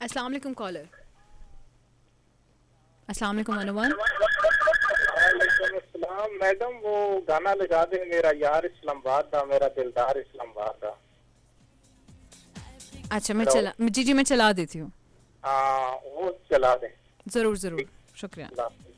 अस्सलाम वालेकुम कॉलर। अस्सलाम वालेकुम अनुवन। वालेकुम मैडम, वो गाना लगा दे, मेरा यार इस्लामाबाद दा, मेरा दिलदार इस्लामाबाद दा। अच्छा मैं चला जी जी मैं चला देती हूँ। वो चला दे। ज़रूर ज़रूर, शुक्रिया।